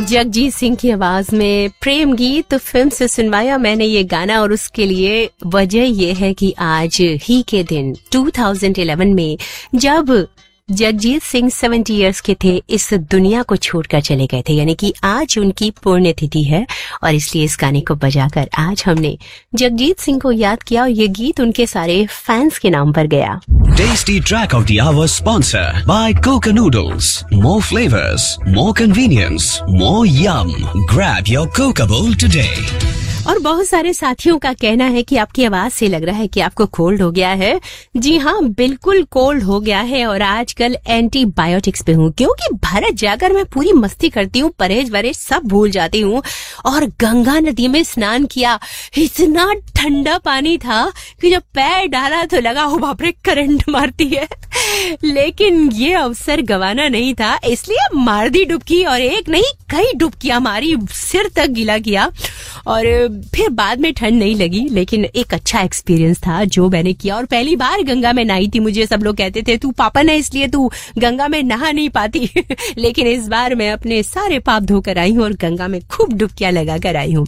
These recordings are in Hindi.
जगजीत सिंह की आवाज में प्रेम गीत फिल्म से सुनवाया मैंने ये गाना, और उसके लिए वजह ये है कि आज ही के दिन 2011 में जब जगजीत सिंह 70 इयर्स के थे, इस दुनिया को छोड़कर चले गए थे, यानी कि आज उनकी पुण्यतिथि है, और इसलिए इस गाने को बजाकर आज हमने जगजीत सिंह को याद किया, और ये गीत उनके सारे फैंस के नाम पर गया। Tasty track of the hour sponsor by Coca Noodles. More flavors, more convenience, more yum. Grab your Coca bowl today. और बहुत सारे साथियों का कहना है कि आपकी आवाज से लग रहा है कि आपको कोल्ड हो गया है। जी हाँ, बिल्कुल कोल्ड हो गया है, और आजकल एंटीबायोटिक्स पे हूँ, क्योंकि भारत जाकर मैं पूरी मस्ती करती हूँ, परहेज वरहेज सब भूल जाती हूँ, और गंगा नदी में स्नान किया। इतना ठंडा पानी था कि जब पैर डाला तो लगा हो बाप रे करंट मारती है। लेकिन ये अवसर गवाना नहीं था, इसलिए मार दी डुबकी, और एक नहीं कई डुबकियां मारी, सिर तक गीला किया, और फिर बाद में ठंड नहीं लगी, लेकिन एक अच्छा एक्सपीरियंस था जो मैंने किया। और पहली बार गंगा में नहाई थी। मुझे सब लोग कहते थे तू पापन है इसलिए तू गंगा में नहा नहीं पाती लेकिन इस बार मैं अपने सारे पाप धोकर आई हूँ और गंगा में खूब डुबकियां लगा कर आई हूँ।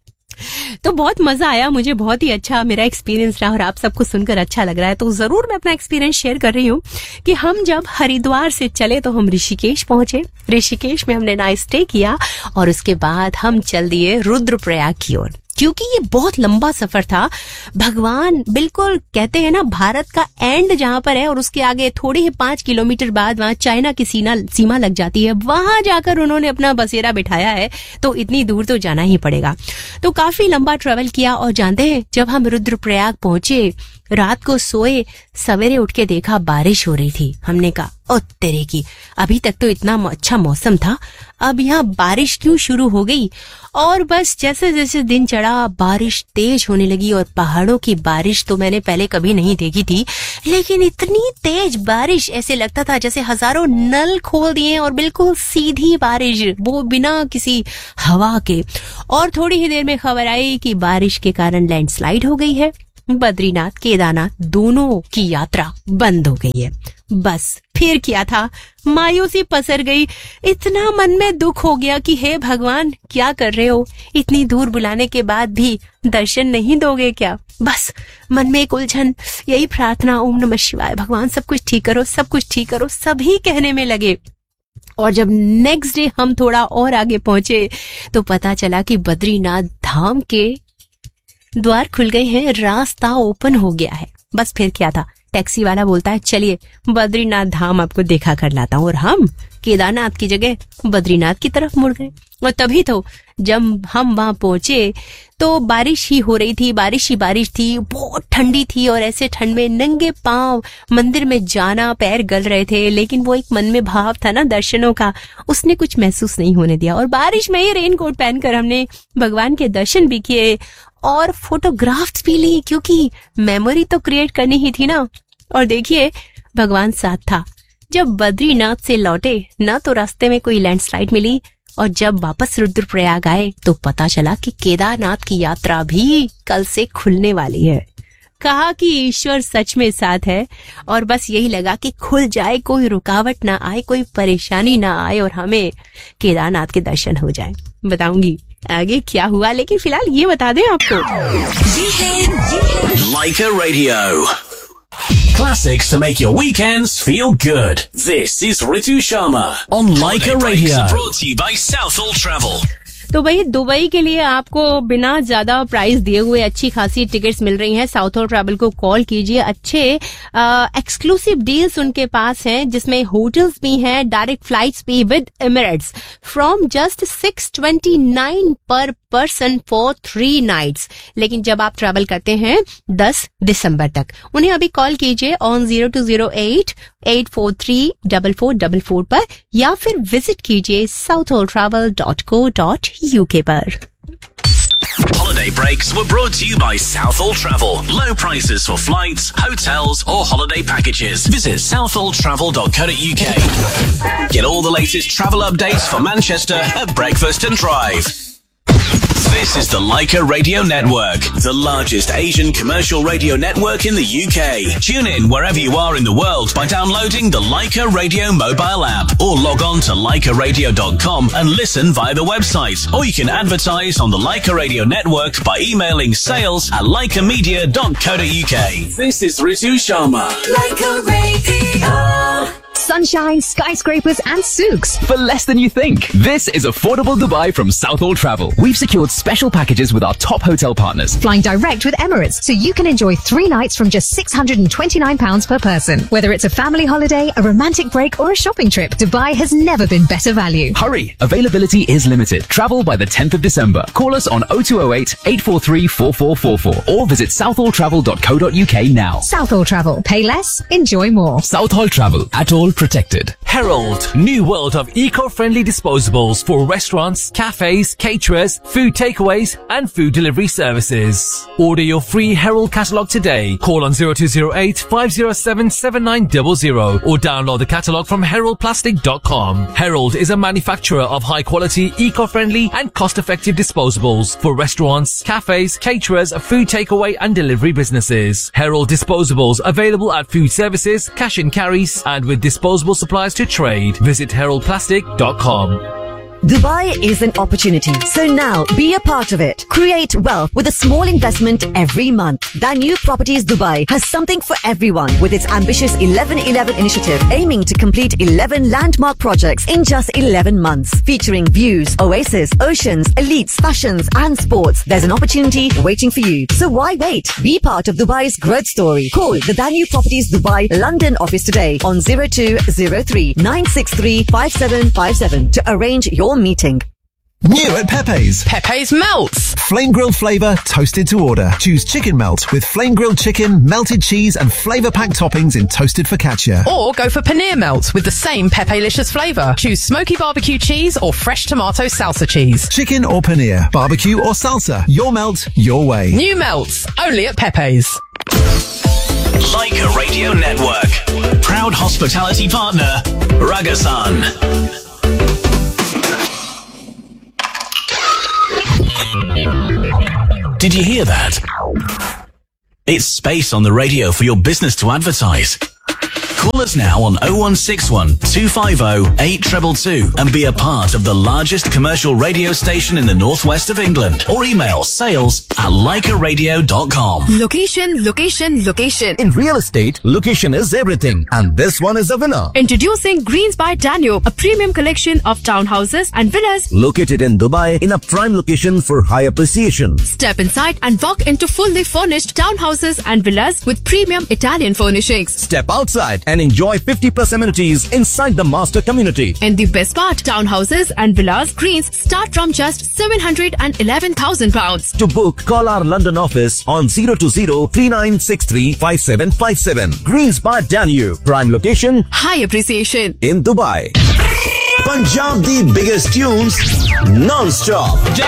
तो बहुत मजा आया, मुझे बहुत ही अच्छा मेरा एक्सपीरियंस रहा, और आप सबको सुनकर अच्छा लग रहा है तो जरूर मैं अपना एक्सपीरियंस शेयर कर रही हूँ कि हम जब हरिद्वार से चले तो हम ऋषिकेश पहुंचे। ऋषिकेश में हमने नाइट स्टे किया, और उसके बाद हम चल दिए रुद्रप्रयाग की ओर, क्योंकि ये बहुत लंबा सफर था। भगवान बिल्कुल कहते हैं ना, भारत का एंड जहां पर है और उसके आगे थोड़ी ही 5 किलोमीटर बाद वहां चाइना की सीमा लग जाती है, वहां जाकर उन्होंने अपना बसेरा बिठाया है, तो इतनी दूर तो जाना ही पड़ेगा। तो काफी लंबा ट्रेवल किया, और जानते हैं जब हम रुद्रप्रयाग पहुंचे, रात को सोए, सवेरे उठ के देखा बारिश हो रही थी। हमने कहा ओ तेरे की, अभी तक तो इतना अच्छा मौसम था, अब यहाँ बारिश क्यों शुरू हो गई। और बस जैसे जैसे दिन चढ़ा बारिश तेज होने लगी, और पहाड़ों की बारिश तो मैंने पहले कभी नहीं देखी थी, लेकिन इतनी तेज बारिश ऐसे लगता था जैसे हजारों नल खोल दिए, और बिल्कुल सीधी बारिश, वो बिना किसी हवा के। और थोड़ी ही देर में खबर आई कि बारिश के कारण लैंडस्लाइड हो गई है, बद्रीनाथ केदारनाथ दोनों की यात्रा बंद हो गई है। बस फिर क्या था, मायूसी पसर गई, इतना मन में दुख हो गया कि हे भगवान क्या कर रहे हो, इतनी दूर बुलाने के बाद भी दर्शन नहीं दोगे क्या। बस मन में एक उलझन, यही प्रार्थना, ओम नमः शिवाय, भगवान सब कुछ ठीक करो, सब कुछ ठीक करो, सभी कहने में लगे। और जब नेक्स्ट डे हम थोड़ा और आगे पहुंचे तो पता चला कि बद्रीनाथ धाम के द्वार खुल गए हैं, रास्ता ओपन हो गया है। बस फिर क्या था, टैक्सी वाला बोलता है चलिए बद्रीनाथ धाम आपको देखा कर लाता हूँ, और हम केदारनाथ की जगह बद्रीनाथ की तरफ मुड़ गए। और तभी तो जब हम वहां पहुंचे तो बारिश ही हो रही थी, बारिश ही बारिश थी, बहुत ठंडी थी, और ऐसे ठंड में नंगे पांव मंदिर में जाना, पैर गल रहे थे, लेकिन वो एक मन में भाव था ना दर्शनों का, उसने कुछ महसूस नहीं होने दिया। और बारिश में ही रेनकोट पहनकर हमने भगवान के दर्शन भी किए और फोटोग्राफ्स भी ली, क्योंकि मेमोरी तो क्रिएट करनी ही थी ना। और देखिए भगवान साथ था, जब बद्रीनाथ से लौटे ना तो रास्ते में कोई लैंडस्लाइड मिली, और जब वापस रुद्रप्रयाग आए तो पता चला कि केदारनाथ की यात्रा भी कल से खुलने वाली है। कहा कि ईश्वर सच में साथ है, और बस यही लगा कि खुल जाए, कोई रुकावट ना आए, कोई परेशानी ना आए, और हमें केदारनाथ के दर्शन हो जाए। बताऊंगी आगे क्या हुआ, लेकिन फिलहाल ये बता दें आपको, Leica Radio. Classics to make your weekends feel good. This is Ritu Sharma on Leica Radio. Brought to you by Southall Travel. तो भाई दुबई के लिए आपको बिना ज्यादा प्राइस दिए हुए अच्छी खासी टिकट्स मिल रही हैं। साउथॉल ट्रैवल को कॉल कीजिए, अच्छे एक्सक्लूसिव डील्स उनके पास हैं, जिसमें होटल्स भी हैं, डायरेक्ट फ्लाइट्स भी विद एमिरेट्स फ्रॉम जस्ट 629 पर पर्सन फॉर 3 नाइट्स। लेकिन जब आप ट्रैवल करते हैं 10 दिसंबर तक, उन्हें अभी कॉल कीजिए ऑन 0208-843-4444 पर, या फिर विजिट कीजिए southalltravel.co.uk पर। Holiday breaks were brought to you by Southall Travel. Low prices for flights, hotels or holiday packages. Visit southalltravel.co.uk. Get all the latest travel updates for Manchester at breakfast and drive. This is the Leica Radio Network, the largest Asian commercial radio network in the UK. Tune in wherever you are in the world by downloading the Leica Radio mobile app or log on to leicaradio.com and listen via the website. Or you can advertise on the Leica Radio Network by emailing sales@leicamedia.co.uk. This is Ritu Sharma. Leica Radio. Sunshine, skyscrapers and souks. For less than you think. This is affordable Dubai from Southall Travel. We've secured special packages with our top hotel partners. Flying direct with Emirates, so you can enjoy 3 nights from just £629 per person. Whether it's a family holiday, a romantic break or a shopping trip, Dubai has never been better value. Hurry! Availability is limited. Travel by the 10th of December. Call us on 0208 843 4444 or visit southalltravel.co.uk now. Southall Travel. Pay less, enjoy more. Southall Travel. At all protected. Herald, new world of eco-friendly disposables for restaurants, cafes, caterers, food takeaways and food delivery services. Order your free Herald catalogue today. Call on 0208 507 7900 or download the catalogue from heraldplastic.com. Herald is a manufacturer of high-quality, eco-friendly and cost-effective disposables for restaurants, cafes, caterers, food takeaway and delivery businesses. Herald disposables available at food services, cash and carries and with disposable supplies to trade. Visit heraldplastic.com. Dubai is an opportunity, so now be a part of it. Create wealth with a small investment every month. Danube Properties Dubai has something for everyone with its ambitious 11-11 initiative, aiming to complete 11 landmark projects in just 11 months, featuring views, oasis, oceans, elites, fashions and sports. There's an opportunity waiting for you. So why wait? Be part of Dubai's growth story. Call the Danube Properties Dubai London office today on 0203 963 5757 to arrange your meeting. New at Pepe's. Pepe's Melts. Flame grilled flavour, toasted to order. Choose chicken melt with flame grilled chicken, melted cheese and flavour packed toppings in toasted focaccia. Or go for paneer melts with the same Pepe-licious flavour. Choose smoky barbecue cheese or fresh tomato salsa cheese. Chicken or paneer, barbecue or salsa. Your melt, your way. New melts, only at Pepe's. Leica Radio Network. Proud hospitality partner, Ragasan. Did you hear that? It's space on the radio for your business to advertise. Call us now on 0161 250 8222 and be a part of the largest commercial radio station in the northwest of England. Or email sales@leicaradio.com. Location, location, location. In real estate, location is everything. And this one is a winner. Introducing Greens by Danube, a premium collection of townhouses and villas located in Dubai in a prime location for high appreciation. Step inside and walk into fully furnished townhouses and villas with premium Italian furnishings. Step outside and enjoy 50+ amenities inside the master community. And the best part, townhouses and villas Greens start from just £711,000. To book, call our London office on 020 3963 5757. Greens by Danube. Prime location, high appreciation in Dubai. Punjab the biggest tunes non-stop.